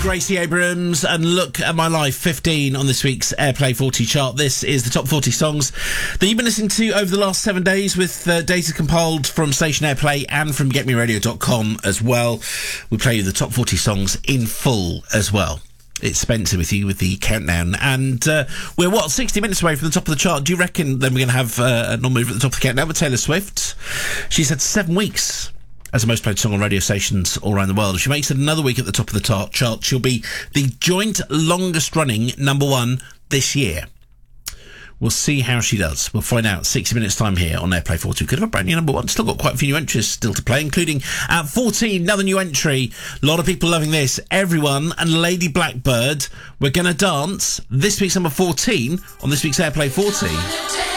Gracie Abrams and Look at My Life, 15 on this week's Airplay 40 chart. This is the top 40 songs that you've been listening to over the last 7 days, with data compiled from Station Airplay and from GetMeRadio.com as well. We play you the top 40 songs in full as well. It's Spencer with you with the countdown, and we're 60 minutes away from the top of the chart. Do you reckon then we're going to have a non-mover at the top of the countdown with Taylor Swift? She's had 7 weeks as the most played song on radio stations all around the world. If she makes it another week at the top of the chart, she'll be the joint longest running number one this year. We'll see how she does. We'll find out 60 minutes time here on Airplay 40. Could have a brand new number one. Still got quite a few new entries still to play, including at 14, another new entry. A lot of people loving this. Everyone and Lady Blackbird. We're going to dance. This week's number 14 on this week's Airplay 40.